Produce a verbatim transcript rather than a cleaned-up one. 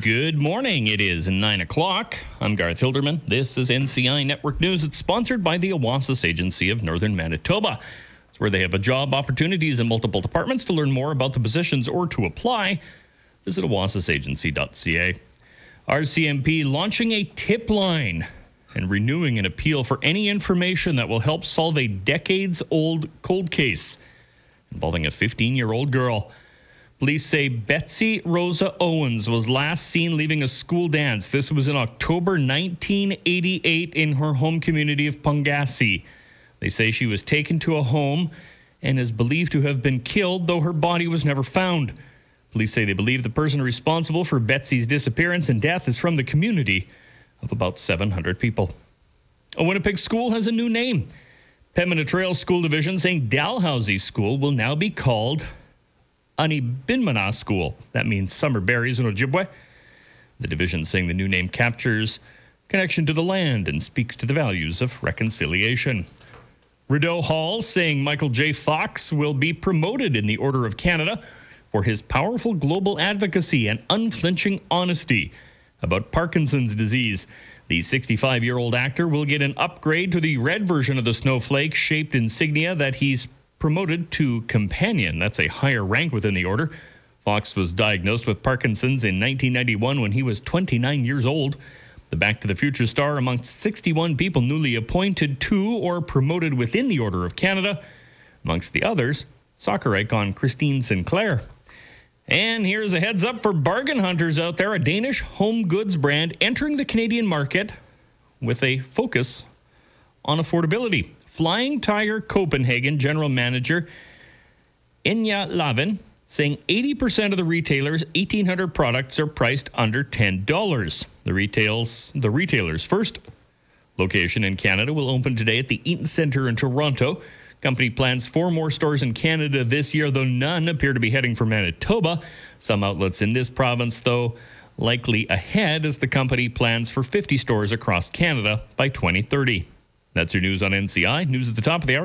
Good morning. It is nine o'clock. I'm Garth Hilderman. This is N C I Network News. It's sponsored by the Oasis Agency of Northern Manitoba. It's where they have a job opportunities in multiple departments. To learn more about the positions or to apply, visit oasis agency dot c a. R C M P launching a tip line and renewing an appeal for any information that will help solve a decades-old cold case involving a fifteen-year-old girl. Police say Betsy Rosa Owens was last seen leaving a school dance. This was in October nineteen eighty-eight in her home community of Pungassi. They say she was taken to a home and is believed to have been killed, though her body was never found. Police say they believe the person responsible for Betsy's disappearance and death is from the community of about seven hundred people. A Winnipeg school has a new name. Pembina Trails School Division saying Dalhousie School will now be called Anibinmana School. That means summer berries in Ojibwe. The division saying the new name captures connection to the land and speaks to the values of reconciliation. Rideau Hall saying Michael J. Fox will be promoted in the Order of Canada for his powerful global advocacy and unflinching honesty about Parkinson's disease. The sixty-five-year-old actor will get an upgrade to the red version of the snowflake-shaped insignia that he's promoted to companion. That's a higher rank within the order. Fox was diagnosed with Parkinson's in nineteen ninety-one when he was twenty-nine years old. The Back to the Future star amongst sixty-one people newly appointed to or promoted within the Order of Canada. Amongst the others, soccer icon Christine Sinclair. And here's a heads up for bargain hunters out there. A Danish home goods brand entering the Canadian market with a focus on affordability. Flying Tiger Copenhagen General Manager Enya Lavin saying eighty percent of the retailers' eighteen hundred products are priced under ten dollars. The retails, the retailer's first location in Canada will open today at the Eaton Centre in Toronto. Company plans four more stores in Canada this year, though none appear to be heading for Manitoba. Some outlets in this province, though, likely ahead as the company plans for fifty stores across Canada by twenty thirty. That's your news on N C I. News at the top of the hour.